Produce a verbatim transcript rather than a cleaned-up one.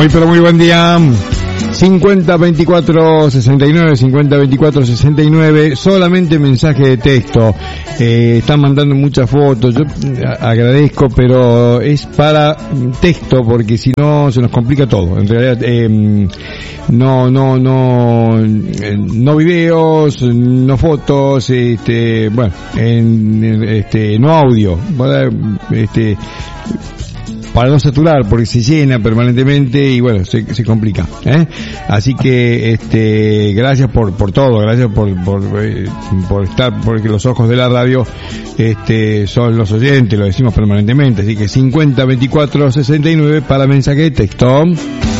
Muy pero muy buen día. cincuenta veinticuatro sesenta y nueve, cincuenta veinticuatro sesenta y nueve, solamente mensaje de texto. Eh, están mandando muchas fotos, yo agradezco, pero es para texto porque si no se nos complica todo. En realidad, eh, no, no, no, no videos, no fotos, este, bueno, en, este, no audio, este, para no saturar, porque se llena permanentemente y bueno, se, se complica, ¿eh? Así que, este, gracias por, por todo, gracias por, por, eh, por estar, porque los ojos de la radio, este, son los oyentes, lo decimos permanentemente, así que cincuenta veinticuatro sesenta y nueve para mensaje de texto.